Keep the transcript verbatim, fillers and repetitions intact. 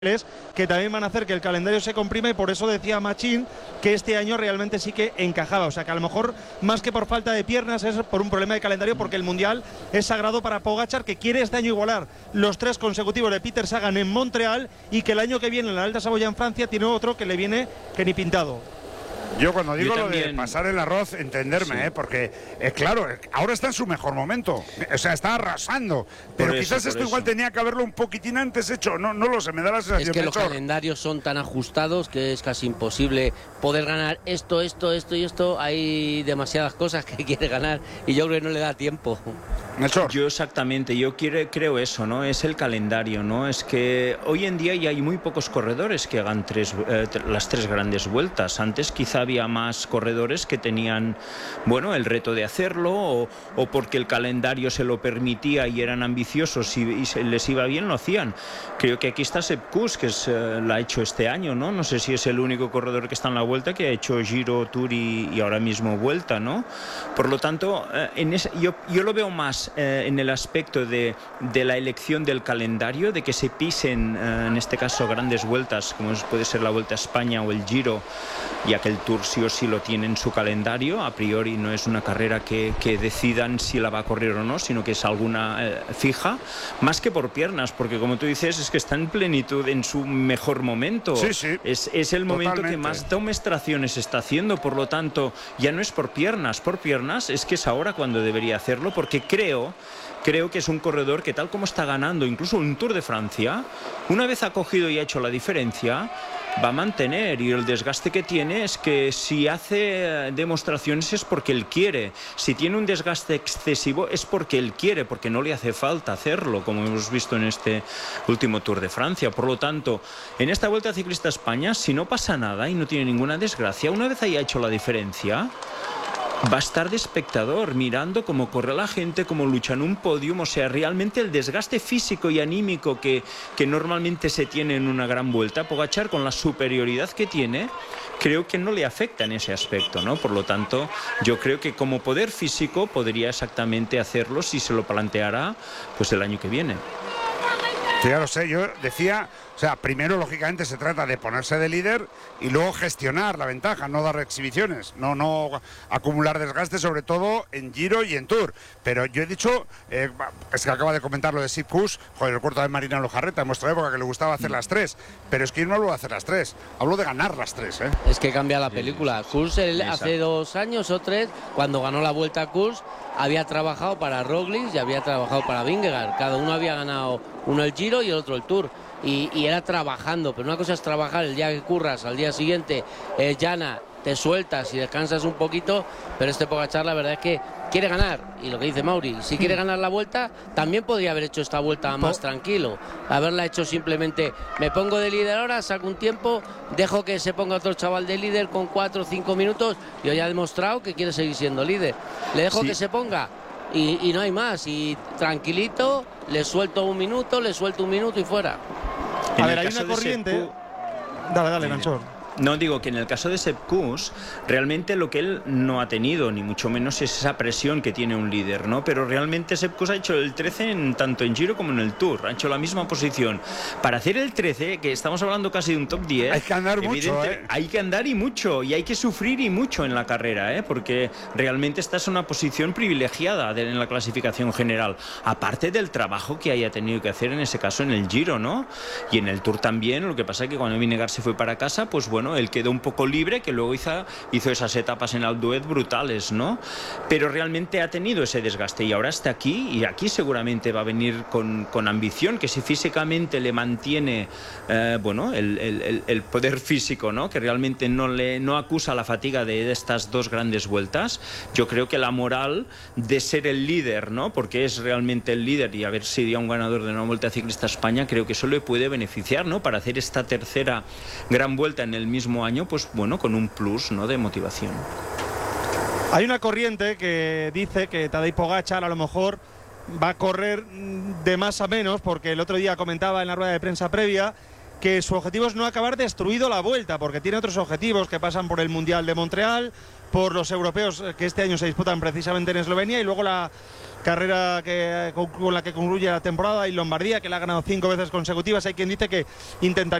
que también van a hacer que el calendario se comprima, y por eso decía Machín que este año realmente sí que encajaba. O sea que a lo mejor más que por falta de piernas es por un problema de calendario, porque el Mundial es sagrado para Pogačar, que quiere este año igualar los tres consecutivos de Peter Sagan en Montreal, y que el año que viene en la Alta Saboya en Francia tiene otro que le viene que ni pintado. Yo cuando digo Yo lo de pasar el arroz, entenderme, sí. ¿eh? Porque, eh, claro, ahora está en su mejor momento. O sea, está arrasando. Pero por quizás eso, esto eso. igual tenía que haberlo un poquitín antes hecho. No, no lo sé, me da la sensación. Es que los hecho. calendarios son tan ajustados que es casi imposible poder ganar esto, esto, esto y esto. Hay demasiadas cosas que quiere ganar y yo creo que no le da tiempo. Melchor. Yo exactamente, yo quiero, creo eso, ¿no? Es el calendario, ¿no? Es que hoy en día ya hay muy pocos corredores que hagan tres, eh, las tres grandes vueltas. Antes quizá había más corredores que tenían, bueno, el reto de hacerlo, o, o porque el calendario se lo permitía y eran ambiciosos y, y se les iba bien, lo hacían. Creo que aquí está Sepp Kuss, que es, eh, la ha hecho este año, ¿no? No sé si es el único corredor que está en la Vuelta que ha hecho Giro, Tour y, y ahora mismo Vuelta, ¿no? Por lo tanto, eh, en ese, yo, yo lo veo más eh, en el aspecto de, de la elección del calendario, de que se pisen, eh, en este caso, grandes vueltas, como puede ser la Vuelta a España o el Giro, ya que el Tour sí o sí lo tiene en su calendario. A priori no es una carrera que, que decidan si la va a correr o no, sino que es alguna eh, fija, más que por piernas, porque como tú dices, es que está en plenitud, en su mejor momento. Sí, sí. Es, es el momento Totalmente. que más demostraciones está haciendo, por lo tanto, ya no es por piernas, por piernas es que es ahora cuando debería hacerlo, porque creo... Creo que es un corredor que, tal como está ganando incluso un Tour de Francia, una vez ha cogido y ha hecho la diferencia, va a mantener, y el desgaste que tiene es que si hace demostraciones es porque él quiere. Si tiene un desgaste excesivo es porque él quiere, porque no le hace falta hacerlo, como hemos visto en este último Tour de Francia. Por lo tanto, en esta Vuelta Ciclista a España, si no pasa nada y no tiene ninguna desgracia, una vez haya hecho la diferencia, va a estar de espectador mirando cómo corre la gente, cómo lucha en un podium. O sea, realmente el desgaste físico y anímico que, que normalmente se tiene en una gran vuelta, Pogačar, con la superioridad que tiene, creo que no le afecta en ese aspecto, ¿no? Por lo tanto, yo creo que como poder físico podría exactamente hacerlo si se lo planteara pues el año que viene. Sí, ya lo sé, yo decía, o sea, primero lógicamente se trata de ponerse de líder y luego gestionar la ventaja, no dar exhibiciones, no, no acumular desgaste, sobre todo en Giro y en Tour. Pero yo he dicho, eh, es que acaba de comentar lo de Sepp Kuss, joder, el corto de Marina Lojarreta, en nuestra época que le gustaba hacer las tres, pero es que yo no hablo de hacer las tres, hablo de ganar las tres, ¿eh? Es que cambia la película. Kuss hace dos años o tres, cuando ganó la Vuelta a Kuss, había trabajado para Roglic y había trabajado para Vingegaard. Cada uno había ganado, uno el Giro y el otro el Tour. Y, y era trabajando, pero una cosa es trabajar el día que curras, al día siguiente eh, llana, te sueltas y descansas un poquito, pero este Pogačar la verdad es que quiere ganar, y lo que dice Mauri, si quiere ganar la vuelta, también podría haber hecho esta vuelta más tranquilo, haberla hecho simplemente, me pongo de líder ahora, saco un tiempo, dejo que se ponga otro chaval de líder con cuatro o cinco minutos, y hoy ha demostrado que quiere seguir siendo líder, le dejo sí. que se ponga, y, y no hay más, y tranquilito, le suelto un minuto, le suelto un minuto y fuera. A ver, hay una corriente. Sepp... Dale, dale, Melchor. No, digo que en el caso de Sepp Kuss, realmente lo que él no ha tenido, ni mucho menos, es esa presión que tiene un líder, ¿no? Pero realmente Sepp Kuss ha hecho el trece en, tanto en Giro como en el Tour, ha hecho la misma posición. Para hacer el trece, que estamos hablando casi de un top diez... Hay que andar mucho, ¿eh? Hay que andar y mucho, y hay que sufrir y mucho en la carrera, ¿eh? Porque realmente esta es una posición privilegiada de, en la clasificación general, aparte del trabajo que haya tenido que hacer en ese caso en el Giro, ¿no? Y en el Tour también, lo que pasa es que cuando Vingegaard se fue para casa, pues bueno, Bueno, él quedó un poco libre, que luego hizo, hizo esas etapas en Alpe d'Huez brutales, ¿no? Pero realmente ha tenido ese desgaste y ahora está aquí, y aquí seguramente va a venir con, con ambición, que si físicamente le mantiene, eh, bueno, el, el, el poder físico, ¿no? Que realmente no, le, no acusa la fatiga de, de estas dos grandes vueltas, yo creo que la moral de ser el líder, ¿no? Porque es realmente el líder y haber sido un ganador de una Vuelta Ciclista a España, creo que eso le puede beneficiar, ¿no? Para hacer esta tercera gran vuelta en el mismo año, pues bueno, con un plus, ¿no?, de motivación. Hay una corriente que dice que Tadej Pogačar a lo mejor va a correr de más a menos, porque el otro día comentaba en la rueda de prensa previa que su objetivo es no acabar destruido la Vuelta, porque tiene otros objetivos que pasan por el Mundial de Montreal, por los europeos que este año se disputan precisamente en Eslovenia, y luego la carrera que, con la que concluye la temporada, y Lombardía, que la ha ganado cinco veces consecutivas. Hay quien dice que intentaría